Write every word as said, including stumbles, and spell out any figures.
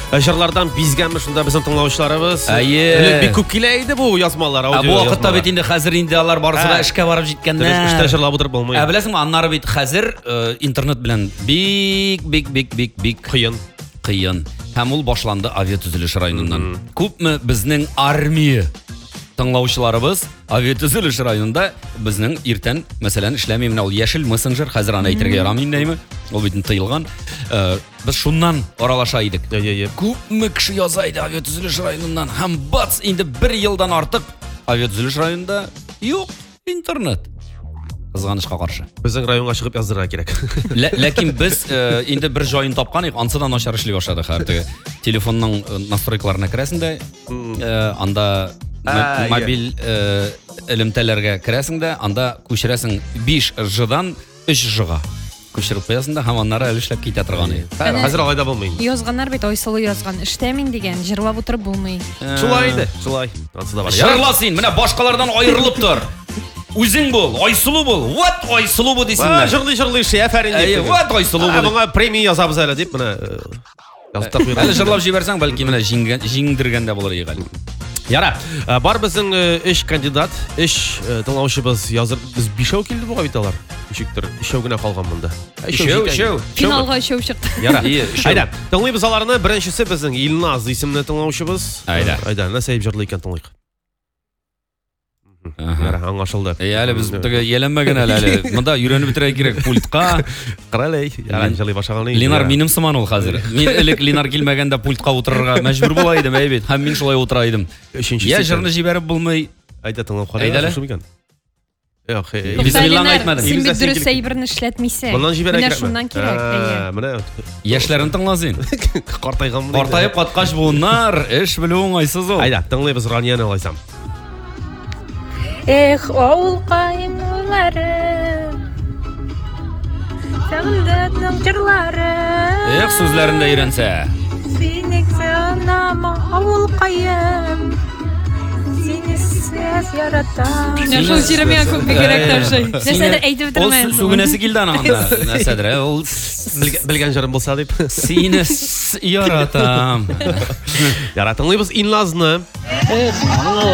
Жырлардан бизгәнме шунда безнең тыңлаучыларыбыз. Әйе. Бик күп килә иде бу язмалар, Бу аудио язмалар. вакытта бит инде хәзер инде алар барысы да эшкә барып җиткәннәр. Эштә җырлап утырып булмый. Ә беләсеңме, аннары бит хәзер интернет белән бик бик бик бик бик Кыен. Кыен. Һәм ул башланды авиатөзелеш районыннан. Күпме безнең армия тыңлаучыларыбыз авиатөзелеш районында безнең иртән, мәсәлән, эшләми менә ул яшел мессенджер, хәзер аны әйтергә ярамый инде. Ул бит тыелган. Без шуннан аралаша идек. Күпме кеше яза иде авиатөзелеш районыннан. Һәм бац, инде бер елдан артык авиатөзелеш районында юк интернет. Кызганычка каршы. Безнең районга чыгып яздырырга кирәк. Ләкин без инде бер җаен тапкан идек, ансыдан начар эшли башлады хәтта. Телефонның настройкаларына керәсең дә, анда мобиль элемтәләргә керәсең дә, анда күчерәсең биш G-дан өч G-га. Күчереп куясың да, һәм аннары әле эшләп китә торган иде. Хәзер алайда булмый. Язганнар бит Айсылу язган. Эштәмин дигән, җырлап утырып булмый. Шулай иде, шулай. Ансы да бар. Җырла син, менә башкалардан аерылып тор. Үзең бул, Айсылу бул. Вот Айсылу бу дисеңнәр. Җырлый җырлый шәфәрин дип. Әйе, вот Айсылу бу. Моңа премия язабыз әле дип менә язып та куйган. Әле җырлап җибәрсәң, бәлки менә җиңдергәндә булыр иде. Яра, бар безнең эш кандидат, эш тыңлаучыбыз языр. Без бишәү килде буга бит алар. Ничектер, өчәү генә калган монда. Өчәү, өчәү. Финалга өчәү чыкты. Яра. Айда, тыңлыйбыз аларны. Беренчесе безнең Илназ исемле тыңлаучыбыз. Айда. Айда, нәрсә дип җырлый икән тыңлыйк. Яра, аңлашылды. Әйе, әле без битәгә яланмаган әле. Монда йөрәнеп бетерә кирәк пультка. Кыралай, яра, җырлый башлаган инде. Ленар минем сыман ул хәзер. Мин элек Ленар килмәгәндә пультка утырырга мәҗбүр була идем, әйбит. Һәм мин шулай утыра идем. Я җырны җибәреп булмый. Айда тыңлап карый. Шул микән? Юк, без Ленар әйтмәдем. Син бит дөрес әйберне эшләтмисең. Моннан җибәрә кирәк. Менә шуннан кирәк. Әйе. Менә яшьләрен тыңласин. Картайганмын. Картаеп каткач буыннар, эш белү уңайсыз ул. Айда, тыңлыйбыз Ранияны алайсам. Эх, авыл кайнылары, сәгъдәтнең җырлары. Эх, сүзләрендә өйрәнсә. Синең сынама авыл кайым, сине сөз яратам. Нәрсә җиремә күп бигрәк ташый. Нәрсәдер әйтеп бетермәен. Ул сүгенәсе килде анда. Нәрсәдер, ул белгән җырым булса дип. Сине яратам. Яра, тыңлыйбыз Илназны.